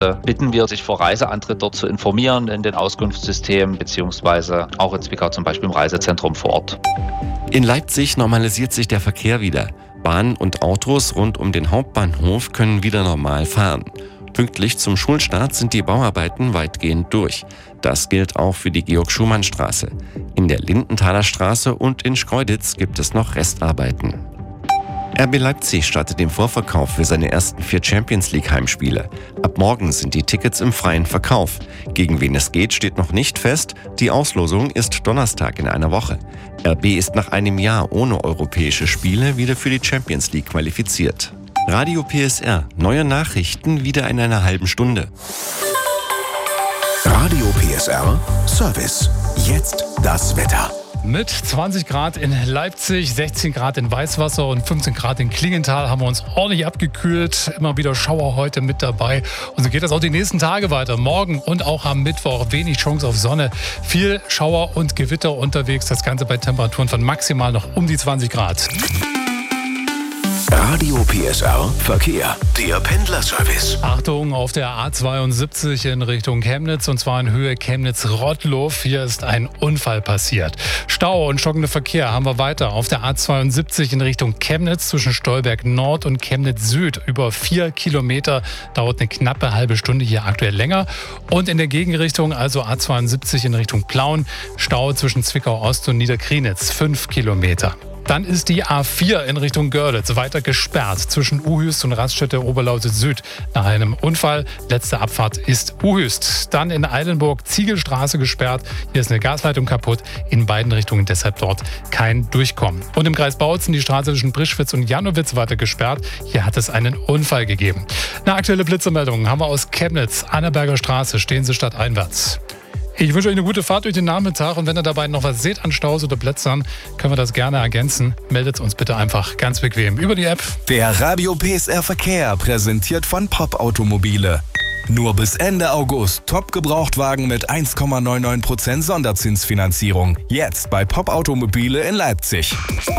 bitten wir, sich vor Reiseantritt dort zu informieren in den Auskunftssystemen beziehungsweise auch in Zwickau zum Beispiel im Reisezentrum vor Ort. In Leipzig normalisiert sich der Verkehr wieder. Bahnen und Autos rund um den Hauptbahnhof können wieder normal fahren. Pünktlich zum Schulstart sind die Bauarbeiten weitgehend durch. Das gilt auch für die Georg-Schumann-Straße. In der Lindenthaler Straße und in Schkeuditz gibt es noch Restarbeiten. RB Leipzig startet den Vorverkauf für seine ersten 4 Champions-League-Heimspiele. Ab morgen sind die Tickets im freien Verkauf. Gegen wen es geht, steht noch nicht fest. Die Auslosung ist Donnerstag in einer Woche. RB ist nach einem Jahr ohne europäische Spiele wieder für die Champions League qualifiziert. Radio PSR, neue Nachrichten wieder in einer halben Stunde. Radio PSR Service. Jetzt das Wetter. Mit 20 Grad in Leipzig, 16 Grad in Weißwasser und 15 Grad in Klingenthal haben wir uns ordentlich abgekühlt. Immer wieder Schauer heute mit dabei. Und so geht das auch die nächsten Tage weiter. Morgen und auch am Mittwoch wenig Chance auf Sonne. Viel Schauer und Gewitter unterwegs. Das Ganze bei Temperaturen von maximal noch um die 20 Grad. Radio PSR Verkehr, der Pendlerservice. Achtung, auf der A72 in Richtung Chemnitz und zwar in Höhe Chemnitz-Rottluff. Hier ist ein Unfall passiert. Stau und stockender Verkehr haben wir weiter. Auf der A72 in Richtung Chemnitz zwischen Stolberg Nord und Chemnitz Süd. Über 4 Kilometer, dauert eine knappe halbe Stunde, hier aktuell länger. Und in der Gegenrichtung, also A72 in Richtung Plauen, Stau zwischen Zwickau Ost und Niederkrienitz, 5 Kilometer. Dann ist die A4 in Richtung Görlitz weiter gesperrt zwischen Uhüst und Raststätte Oberlausitz Süd. Nach einem Unfall, letzte Abfahrt ist Uhüst. Dann in Eilenburg Ziegelstraße gesperrt. Hier ist eine Gasleitung kaputt. In beiden Richtungen deshalb dort kein Durchkommen. Und im Kreis Bautzen die Straße zwischen Brischwitz und Janowitz weiter gesperrt. Hier hat es einen Unfall gegeben. Eine aktuelle Blitzermeldung haben wir aus Chemnitz. Annaberger Straße, stehen Sie stadteinwärts. Ich wünsche euch eine gute Fahrt durch den Nachmittag und wenn ihr dabei noch was seht an Staus oder Blitzern, können wir das gerne ergänzen. Meldet uns bitte einfach ganz bequem über die App. Der Radio PSR Verkehr präsentiert von Pop Automobile. Nur bis Ende August Top-Gebrauchtwagen mit 1,99% Sonderzinsfinanzierung. Jetzt bei Pop Automobile in Leipzig.